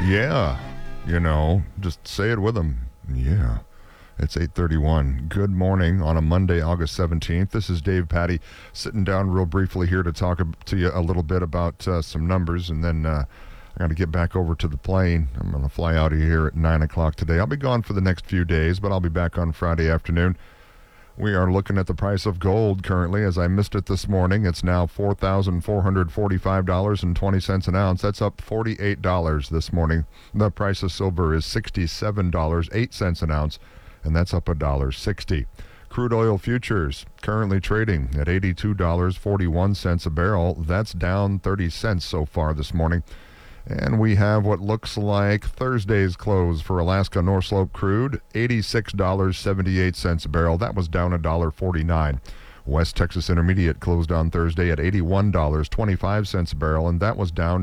Yeah. Just say it with them. Yeah. It's 8:31. Good morning on a Monday, August 17th. This is Dave Patty sitting down real briefly here to talk to you a little bit about some numbers, and then I got to get back over to the plane. I'm going to fly out of here at 9 o'clock today. I'll be gone for the next few days, but I'll be back on Friday afternoon. We are looking at the price of gold currently. As I missed it this morning, it's now $4,445.20 an ounce. That's up $48 this morning. The price of silver is $67.08 an ounce, and that's up $1.60. Crude oil futures currently trading at $82.41 a barrel. That's down 30 cents so far this morning. And we have what looks like Thursday's close for Alaska North Slope crude, $86.78 a barrel. That was down $1.49. West Texas Intermediate closed on Thursday at $81.25 a barrel, and that was down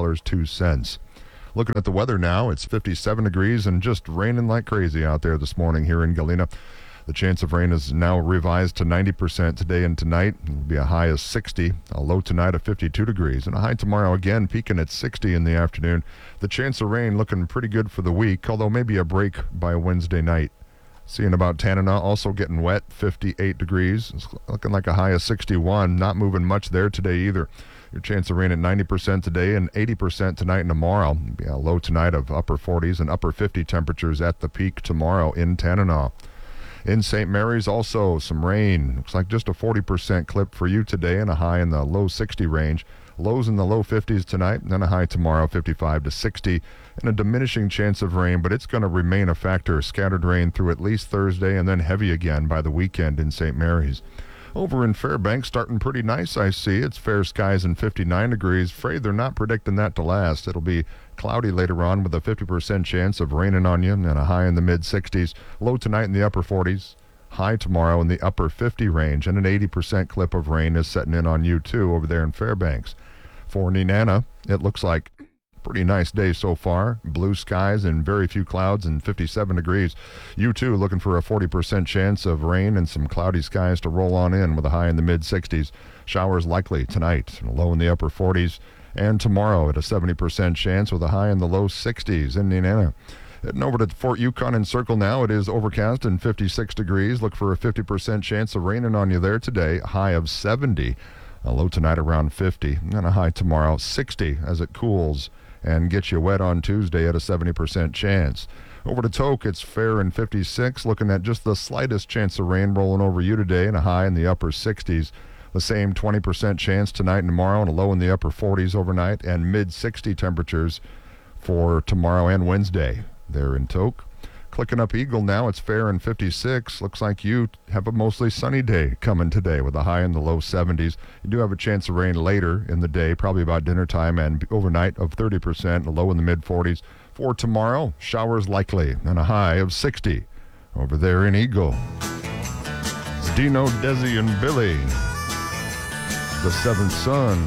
$2.02. Looking at the weather now, it's 57 degrees and just raining like crazy out there this morning here in Galena. The chance of rain is now revised to 90% today and tonight. It'll be a high of 60, a low tonight of 52 degrees, and a high tomorrow again peaking at 60 in the afternoon. The chance of rain looking pretty good for the week, although maybe a break by Wednesday night. Seeing about Tanana also getting wet, 58 degrees. It's looking like a high of 61, not moving much there today either. Your chance of rain at 90% today and 80% tonight and tomorrow. It'll be a low tonight of upper 40s and upper 50 temperatures at the peak tomorrow in Tanana. In St. Mary's, also some rain. Looks like just a 40% clip for you today and a high in the low 60 range. Lows in the low 50s tonight and then a high tomorrow, 55 to 60. And a diminishing chance of rain, but it's going to remain a factor. Scattered rain through at least Thursday and then heavy again by the weekend in St. Mary's. Over in Fairbanks, starting pretty nice, I see. It's fair skies and 59 degrees. Afraid they're not predicting that to last. It'll be cloudy later on with a 50% chance of raining on you and a high in the mid-60s. Low tonight in the upper 40s. High tomorrow in the upper 50 range. And an 80% clip of rain is setting in on you, too, over there in Fairbanks. For Nenana, it looks like pretty nice day so far. Blue skies and very few clouds and 57 degrees. You too looking for a 40% chance of rain and some cloudy skies to roll on in with a high in the mid-60s. Showers likely tonight, low in the upper 40s. And tomorrow at a 70% chance with a high in the low 60s in Nenana. Heading over to Fort Yukon and Circle now. It is overcast and 56 degrees. Look for a 50% chance of raining on you there today. A high of 70. A low tonight around 50. And a high tomorrow 60 as it cools and get you wet on Tuesday at a 70% chance. Over to Tok, it's fair and 56, looking at just the slightest chance of rain rolling over you today and a high in the upper 60s. The same 20% chance tonight and tomorrow and a low in the upper 40s overnight and mid-60 temperatures for tomorrow and Wednesday there in Tok. Clicking up Eagle now, it's fair and 56. Looks like you have a mostly sunny day coming today with a high in the low 70s. You do have a chance of rain later in the day, probably about dinner time, and overnight of 30%, a low in the mid-40s. For tomorrow, showers likely and a high of 60 over there in Eagle. It's Dino, Desi, and Billy, the seventh son.